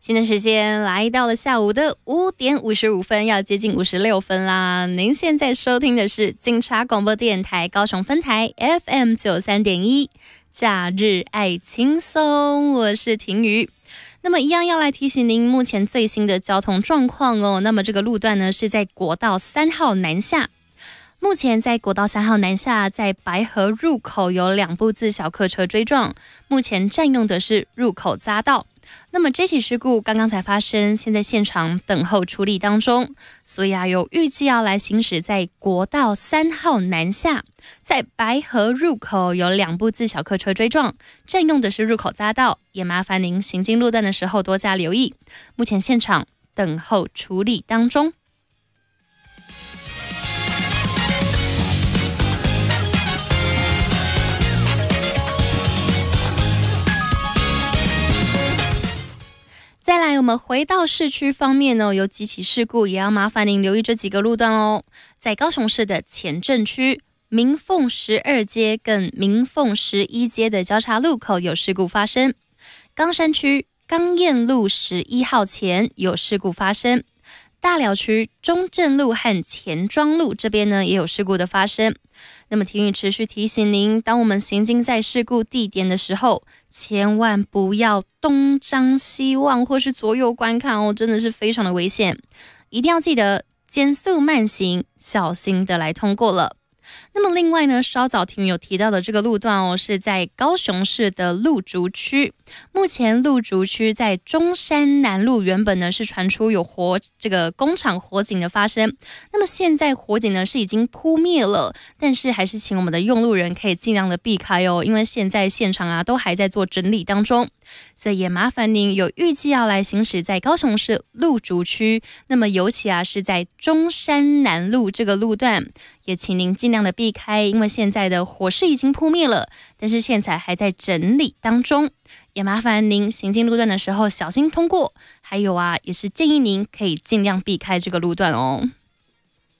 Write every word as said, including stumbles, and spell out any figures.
现在时间来到了下午的五点五十五分，要接近五十六分啦。您现在收听的是警察广播电台高雄分台 F M 九三点一，假日爱轻松，我是婷瑜。那么一样要来提醒您目前最新的交通状况哦。那么这个路段呢是在国道三号南下。目前在国道三号南下，在白河入口有两部自小客车追撞，目前占用的是入口匝道。那么这起事故刚刚才发生，现在现场等候处理当中，所以啊有预计要来行驶在国道三号南下，在白河入口有两部自小客车追撞，占用的是入口匝道，也麻烦您行经路段的时候多加留意。目前现场等候处理当中。再来，我们回到市区方面呢，有几起事故，也要麻烦您留意这几个路段哦。在高雄市的前镇区明凤十二街跟明凤十一街的交叉路口有事故发生；冈山区冈燕路十一号前有事故发生；大寮区中正路和前庄路这边呢也有事故的发生。那么婷宇持续提醒您，当我们行经在事故地点的时候，千万不要东张西望或是左右观看哦，真的是非常的危险，一定要记得减速慢行，小心的来通过了。那么另外呢，稍早婷宇有提到的这个路段哦，是在高雄市的鹿竹区。目前鹿竹区在中山南路原本呢是传出有火这个工厂火警的发生，那么现在火警呢是已经扑灭了，但是还是请我们的用路人可以尽量的避开哦，因为现在现场啊都还在做整理当中，所以也麻烦您有预计要来行驶在高雄市鹿竹区，那么尤其啊是在中山南路这个路段，也请您尽量的避开，因为现在的火势已经扑灭了，但是现在还在整理当中，也麻烦您行进路段的时候小心通过，还有啊也是建议您可以尽量避开这个路段哦。